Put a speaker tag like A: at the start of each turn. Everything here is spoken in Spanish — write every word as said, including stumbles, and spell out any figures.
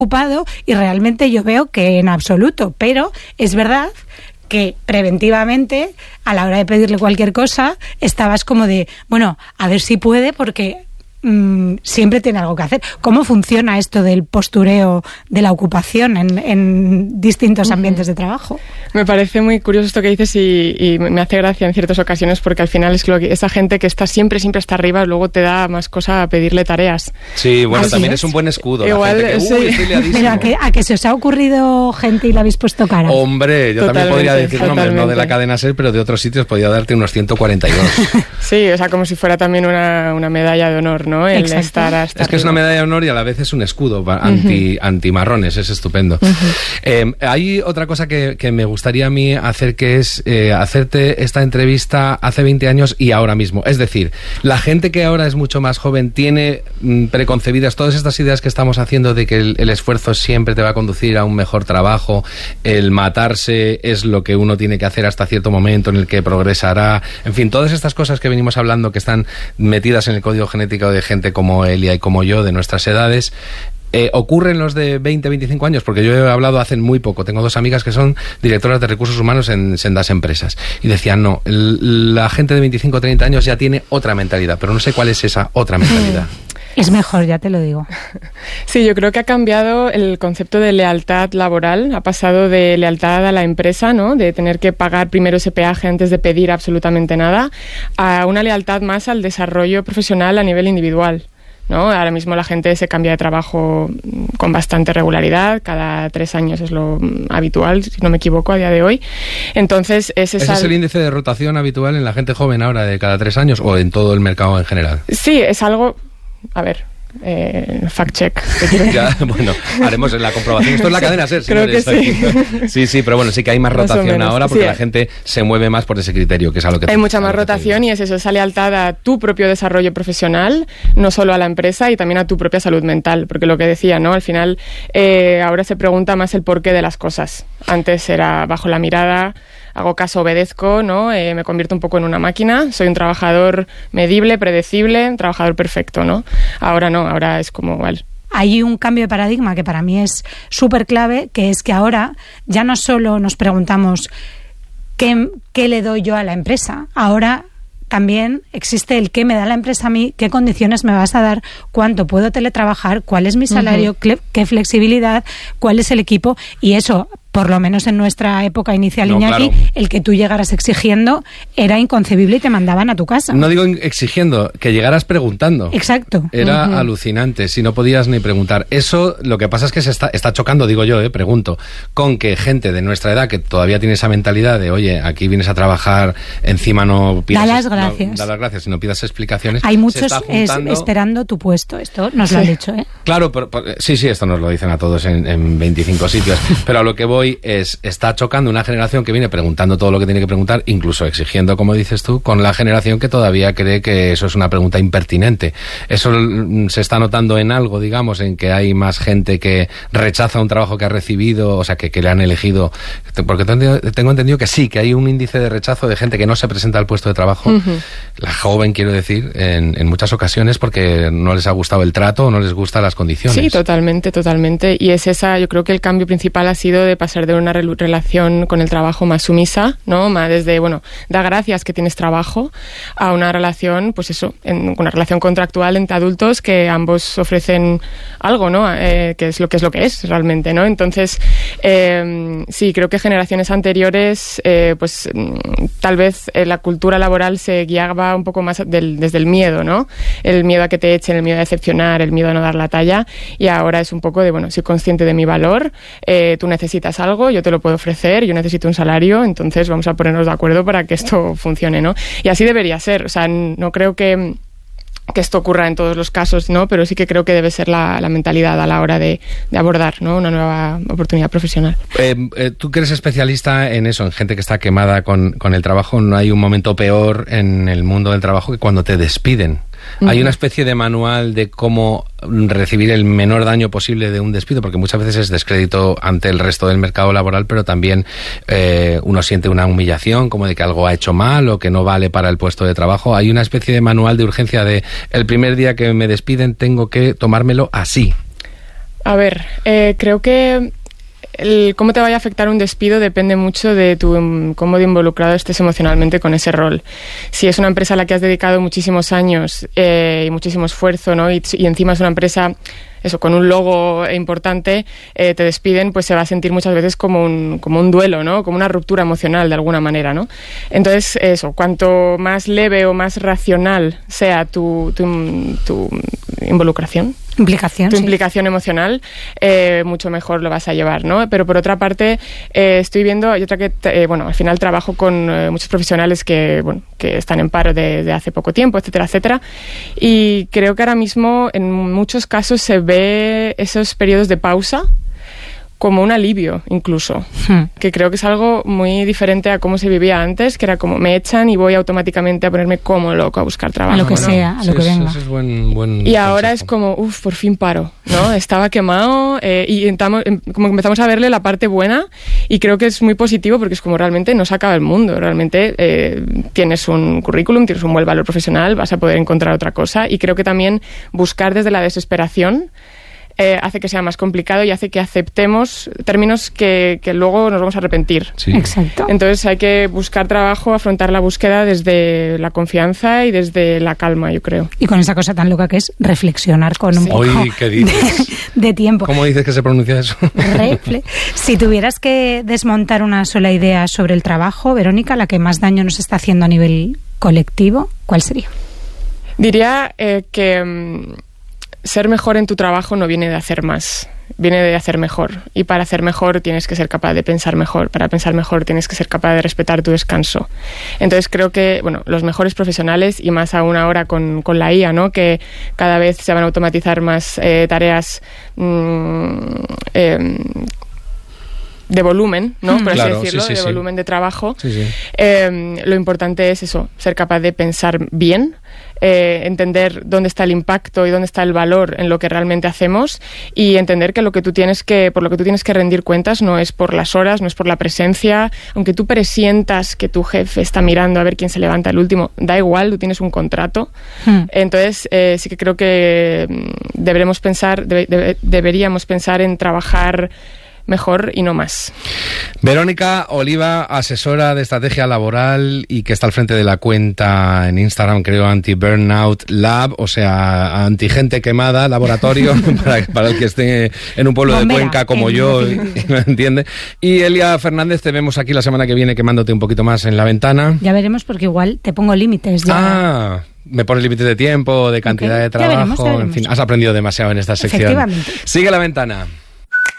A: ocupado y realmente yo veo que en absoluto, pero es verdad que preventivamente a la hora de pedirle cualquier cosa estabas como de, bueno, a ver si puede porque mmm, siempre tiene algo que hacer. ¿Cómo funciona esto del postureo de la ocupación en, en distintos ambientes de trabajo?
B: Me parece muy curioso esto que dices y, y me hace gracia en ciertas ocasiones porque al final es que esa gente que está siempre, siempre está arriba, luego te da más cosa a pedirle tareas.
C: Sí, bueno,
A: Así
C: también
A: es.
C: es un buen escudo.
B: Igual,
C: la gente que,
B: sí.
C: uy, estoy liadísimo.
A: Pero a que, a que se os ha ocurrido gente y le habéis puesto cara.
C: Hombre, yo
B: Totalmente,
C: también podría decir nombres, no de
B: totalmente.
C: la cadena SER, pero de otros sitios podría darte unos ciento cuarenta y dos.
B: Sí, o sea, como si fuera también una, una medalla de honor, ¿no? El
A: Exacto.
B: estar hasta
C: Es que es una
B: arriba.
C: medalla de honor y a la vez es un escudo pa- anti,
B: Uh-huh.
C: antimarrones, es estupendo.
B: Uh-huh.
C: Eh, hay otra cosa que, que me gustaría a mí hacer, que es eh, hacerte esta entrevista hace veinte años y ahora mismo. Es decir, la gente que ahora es mucho más joven tiene mm, preconcebidas todas estas ideas que estamos haciendo de que el, el esfuerzo siempre te va a conducir a un mejor trabajo, el matarse es lo que uno tiene que hacer hasta cierto momento en el que progresará, en fin, todas estas cosas que venimos hablando que están metidas en el código genético de gente como Elia y como yo, de nuestras edades. Eh, ¿Ocurren los de veinte, veinticinco años? Porque yo he hablado hace muy poco. Tengo dos amigas que son directoras de recursos humanos en sendas empresas. Y decían, no, el, la gente de veinticinco, treinta años ya tiene otra mentalidad, pero no sé cuál es esa otra mentalidad.
A: Es mejor, ya te lo digo.
B: Sí, yo creo que ha cambiado el concepto de lealtad laboral. Ha pasado de lealtad a la empresa, ¿no? De tener que pagar primero ese peaje antes de pedir absolutamente nada, a una lealtad más al desarrollo profesional a nivel individual, ¿no? Ahora mismo la gente se cambia de trabajo con bastante regularidad, cada tres años es lo habitual, si no me equivoco, a día de hoy. Entonces, ese,
C: ¿Ese
B: sal...
C: es el índice de rotación habitual en la gente joven ahora de cada tres años o en todo el mercado en general?
B: Sí, es algo... A ver... Eh, fact check.
C: Ya, bueno, haremos la comprobación. Esto es la cadena SER,
B: Creo que
C: señores.
B: sí.
C: Sí, sí, pero bueno, sí que hay más
B: Más o
C: rotación
B: menos,
C: ahora porque
B: sí.
C: la gente se mueve más por ese criterio, que es a lo que
B: Hay
C: te-
B: mucha
C: a
B: más
C: lo que te
B: rotación
C: digo.
B: y es eso, esa lealtad a tu propio desarrollo profesional, no solo a la empresa y también a tu propia salud mental, porque lo que decía, ¿no? Al final eh, ahora se pregunta más el porqué de las cosas. Antes era bajo la mirada, hago caso, obedezco, ¿no? Eh, me convierto un poco en una máquina, soy un trabajador medible, predecible, un trabajador perfecto, ¿no? Ahora no, ahora es como, vale.
A: Hay un cambio de paradigma que para mí es súper clave, que es que ahora ya no solo nos preguntamos qué, qué le doy yo a la empresa, ahora también existe el qué me da la empresa a mí, qué condiciones me vas a dar, cuánto puedo teletrabajar, cuál es mi salario, uh-huh. qué flexibilidad, cuál es el equipo, y eso, por lo menos en nuestra época inicial,
C: No,
A: Iñaki,
C: claro.
A: el que tú llegaras exigiendo era inconcebible y te mandaban a tu casa.
C: No digo exigiendo, que llegaras preguntando.
A: Exacto.
C: Era
B: Uh-huh.
C: alucinante, si no podías ni preguntar. Eso, lo que pasa es que se está, está chocando, digo yo, eh, pregunto, con que gente de nuestra edad que todavía tiene esa mentalidad de, oye, aquí vienes a trabajar, encima no pidas...
A: Da las
C: no,
A: gracias.
C: da las gracias y no pidas explicaciones.
A: Hay
C: se
A: muchos
C: está
A: es,
C: juntando-
A: esperando tu puesto, esto nos lo han dicho, ¿eh?
C: Claro, pero, pero- sí, sí, esto nos lo dicen a todos en, en veinticinco sitios, pero a lo que voy es, está chocando una generación que viene preguntando todo lo que tiene que preguntar, incluso exigiendo, como dices tú, con la generación que todavía cree que eso es una pregunta impertinente. Eso mm, se está notando en algo, digamos, en que hay más gente que rechaza un trabajo que ha recibido, o sea, que, que le han elegido, porque tengo tengo entendido que sí, que hay un índice de rechazo de gente que no se presenta al puesto de trabajo,
B: Uh-huh.
C: la joven, quiero decir, en, en muchas ocasiones porque no les ha gustado el trato o no les gustan las condiciones.
B: Sí, totalmente, totalmente. Y es esa, yo creo que el cambio principal ha sido de pasar de una rel- relación con el trabajo más sumisa, ¿no? Más desde, bueno, da gracias que tienes trabajo, a una relación, pues eso, en, una relación contractual entre adultos que ambos ofrecen algo, ¿no? Eh, que es lo que es lo que es realmente, ¿no? Entonces, eh, sí, creo que generaciones anteriores, eh, pues mm, tal vez eh, la cultura laboral se guiaba un poco más del, desde el miedo, ¿no? El miedo a que te echen, el miedo a decepcionar, el miedo a no dar la talla, y ahora es un poco de, bueno, soy consciente de mi valor, eh, tú necesitas algo, yo te lo puedo ofrecer, yo necesito un salario, entonces vamos a ponernos de acuerdo para que esto funcione, ¿no? Y así debería ser, o sea, no creo que que esto ocurra en todos los casos, ¿no? Pero sí que creo que debe ser la, la mentalidad a la hora de, de abordar, ¿no? Una nueva oportunidad profesional.
C: Eh, eh, tú que eres especialista en eso, en gente que está quemada con, con el trabajo, no hay un momento peor en el mundo del trabajo que cuando te despiden. Uh-huh. Hay una especie de manual de cómo recibir el menor daño posible de un despido, porque muchas veces es descrédito ante el resto del mercado laboral, pero también eh, uno siente una humillación, como de que algo ha hecho mal o que no vale para el puesto de trabajo. Hay una especie de manual de urgencia de el primer día que me despiden tengo que tomármelo así.
B: A ver, eh, creo que el cómo te vaya a afectar un despido depende mucho de tu, cómo de involucrado estés emocionalmente con ese rol. Si es una empresa a la que has dedicado muchísimos años eh, y muchísimo esfuerzo, ¿no? y, y encima es una empresa eso, con un logo importante, eh, te despiden, pues se va a sentir muchas veces como un, como un duelo, ¿no? Como una ruptura emocional de alguna manera, ¿no? Entonces, eso, cuanto más leve o más racional sea tu, tu, tu involucración,
A: Implicación,
B: tu
A: sí.
B: implicación emocional, eh, mucho mejor lo vas a llevar, ¿no? Pero por otra parte, eh, estoy viendo, hay otra que, eh, bueno, al final trabajo con eh, muchos profesionales que, bueno, que están en paro de, de hace poco tiempo, etcétera, etcétera, y creo que ahora mismo en muchos casos se ve esos periodos de pausa como un alivio, incluso, hmm. que creo que es algo muy diferente a cómo se vivía antes, que era como me echan y voy automáticamente a ponerme como loco a buscar trabajo.
A: A lo que
B: ¿no?
A: sea, a lo
C: sí,
A: que venga.
C: Eso es buen, buen
B: y ahora
C: consejo.
B: es como, uff, por fin paro, ¿no? Estaba quemado eh, y entramos, como que empezamos a verle la parte buena y creo que es muy positivo porque es como realmente no se acaba el mundo, realmente eh, tienes un currículum, tienes un buen valor profesional, vas a poder encontrar otra cosa y creo que también buscar desde la desesperación Eh, hace que sea más complicado y hace que aceptemos términos que, que luego nos vamos a arrepentir.
C: Sí.
A: Exacto.
B: Entonces hay que buscar trabajo, afrontar la búsqueda desde la confianza y desde la calma, yo creo.
A: Y con esa cosa tan loca que es reflexionar con un
C: Sí.
A: poco
C: Oye, ¿qué dices?
A: De, de tiempo.
C: ¿Cómo dices que se pronuncia eso?
A: Refle- si tuvieras que desmontar una sola idea sobre el trabajo, Verónica, la que más daño nos está haciendo a nivel colectivo, ¿cuál sería?
B: Diría eh, que... Mm, ser mejor en tu trabajo no viene de hacer más, viene de hacer mejor. Y para hacer mejor tienes que ser capaz de pensar mejor. Para pensar mejor tienes que ser capaz de respetar tu descanso. Entonces creo que, bueno, los mejores profesionales, y más aún ahora con, con la I A, ¿no? Que cada vez se van a automatizar más eh, tareas mmm, eh, de volumen, ¿no? Por así
C: claro,
B: decirlo,
C: sí, sí,
B: de
C: sí.
B: volumen de trabajo.
C: Sí, sí.
B: Eh, lo importante es eso, ser capaz de pensar bien, eh, entender dónde está el impacto y dónde está el valor en lo que realmente hacemos y entender que lo que tú tienes que, por lo que tú tienes que rendir cuentas no es por las horas, no es por la presencia, aunque tú presientas que tu jefe está mirando a ver quién se levanta el último, da igual, tú tienes un contrato. Hmm. Entonces eh, sí que creo que deberemos pensar, debe, debe, deberíamos pensar en trabajar mejor y no más.
C: Verónica Oliva, asesora de estrategia laboral y que está al frente de la cuenta en Instagram, creo, Anti-Burnout Lab, o sea, anti-gente quemada, laboratorio, para, para el que esté en un pueblo Bombera, de Cuenca como yo, y, y me entiende. Y Elia Fernández, te vemos aquí la semana que viene quemándote un poquito más en la ventana.
A: Ya veremos, porque igual te pongo límites. Ya.
C: Ah, me pones límites de tiempo, de cantidad okay. de trabajo, ya veremos, ya veremos. En fin, has aprendido demasiado en esta sección.
A: Efectivamente.
C: Sigue la ventana.